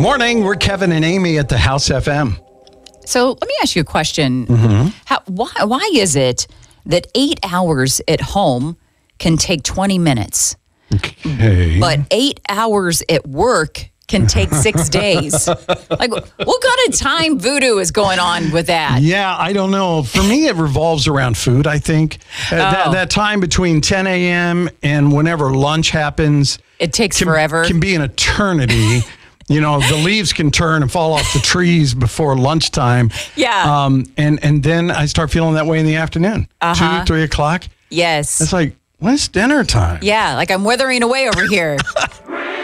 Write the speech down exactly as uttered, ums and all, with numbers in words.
Morning, we're Kevin and Amy at the House F M. So let me ask you a question. Mm-hmm. How, why, why is it that eight hours at home can take twenty minutes, Okay. but eight hours at work can take six days? Like, what kind of time voodoo is going on with that? Yeah, I don't know. For me, it revolves around food, I think. Uh, that, Oh. that time between ten a.m. and whenever lunch happens It takes can, forever. can be an eternity. You know, the leaves can turn and fall off the trees before lunchtime. Yeah. Um, and, and then I start feeling that way in the afternoon. Uh-huh. Two, three o'clock. Yes. It's like, when's dinner time? Yeah, like I'm withering away over here.